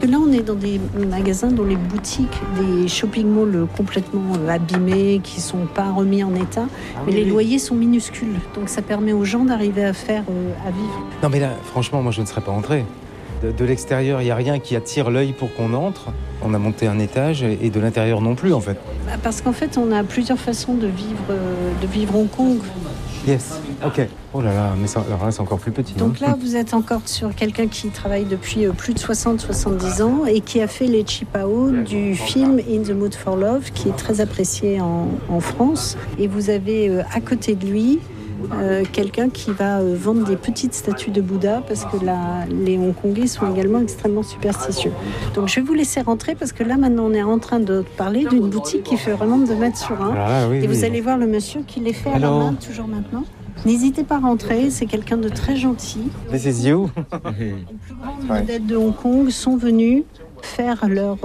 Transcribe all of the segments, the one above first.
là, on est dans des magasins, dans les boutiques, des shopping malls complètement abîmés, qui ne sont pas remis en état. Mais les loyers sont minuscules. Donc ça permet aux gens d'arriver à vivre. Non mais là, franchement, moi je ne serais pas entré. De l'extérieur, il n'y a rien qui attire l'œil pour qu'on entre. On a monté un étage et de l'intérieur non plus en fait. Parce qu'en fait, on a plusieurs façons de vivre Hong Kong. Yes, ok. Oh là là, mais alors là, c'est encore plus petit. Donc là, vous êtes encore sur quelqu'un qui travaille depuis plus de 60-70 ans et qui a fait les Qipao du film In the Mood for Love, qui est très apprécié en France. Et vous avez à côté de lui quelqu'un qui va vendre des petites statues de Bouddha, parce que les Hongkongais sont également extrêmement superstitieux. Donc je vais vous laisser rentrer, parce que là maintenant on est en train de parler d'une boutique qui fait vraiment 2 mètres sur 1. Et vous allez voir le monsieur qui les fait à la main toujours maintenant. N'hésitez pas à rentrer, c'est quelqu'un de très gentil. This is you. Les plus grandes vedettes de Hong Kong sont venus faire leur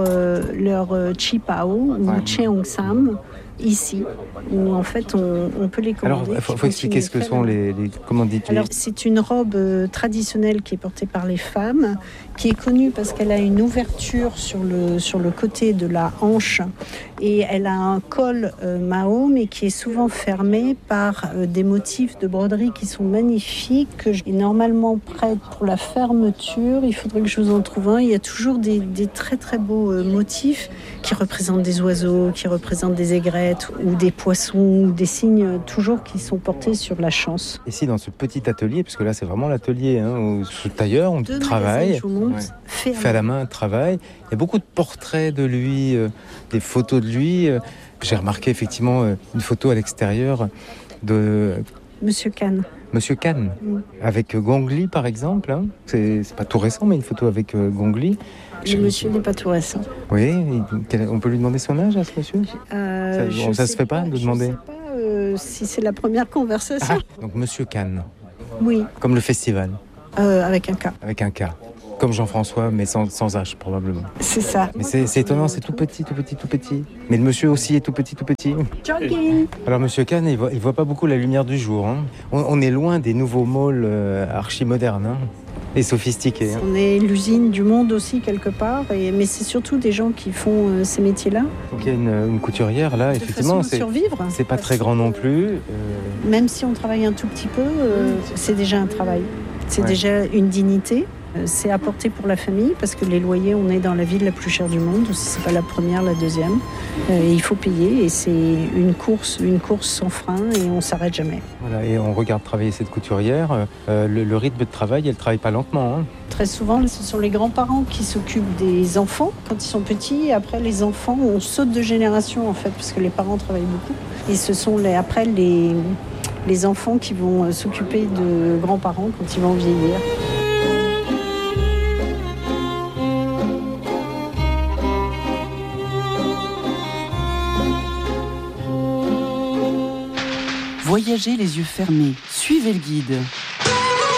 Qipao ou Cheongsam ici, où en fait on peut les commander. Alors, il faut expliquer ce que sont les comment dites-tu ? Alors, c'est une robe traditionnelle qui est portée par les femmes, qui est connue parce qu'elle a une ouverture sur le côté de la hanche, et elle a un col Mao, mais qui est souvent fermé par des motifs de broderie qui sont magnifiques, que j'ai normalement prête pour la fermeture. Il faudrait que je vous en trouve un. Il y a toujours des très très beaux motifs qui représentent des oiseaux, qui représentent des aigrettes ou des poissons, ou des signes toujours qui sont portés sur la chance. Ici, dans ce petit atelier, parce que là c'est vraiment l'atelier, où ce tailleur, on travaille, fait à la main, travaille. Il y a beaucoup de portraits de lui, des photos de lui. J'ai remarqué effectivement une photo à l'extérieur de Monsieur Khan. Monsieur Khan, avec Gong Li par exemple. C'est pas tout récent, mais une photo avec Gong Li. Le monsieur n'est pas tout récent. Oui, on peut lui demander son âge à ce monsieur ? Ça se fait pas de demander ? Je ne sais pas si c'est la première conversation. Donc Monsieur Khan. Oui. Comme le festival. Avec un K. Avec un K. Comme Jean-François, mais sans H probablement. C'est ça. Mais c'est étonnant, c'est tout petit. Mais le monsieur aussi est tout petit. Jogging. Alors Monsieur Khan, il voit pas beaucoup la lumière du jour. On est loin des nouveaux malls archi-modernes et sophistiqués. On est l'usine du monde aussi quelque part, mais c'est surtout des gens qui font ces métiers-là. Donc il y a une couturière là, effectivement. C'est pas très grand non plus. Même si on travaille un tout petit peu, c'est déjà un travail. C'est déjà une dignité. C'est apporté pour la famille, parce que les loyers, on est dans la ville la plus chère du monde, si c'est pas la première, la deuxième. Et il faut payer, et c'est une course sans frein, et on s'arrête jamais. Voilà, et on regarde travailler cette couturière. Le rythme de travail, elle travaille pas lentement. Très souvent, ce sont les grands-parents qui s'occupent des enfants quand ils sont petits. Après, les enfants, on saute de génération en fait, parce que les parents travaillent beaucoup. Et ce sont après les enfants qui vont s'occuper de grands-parents quand ils vont vieillir. Voyagez les yeux fermés, suivez le guide.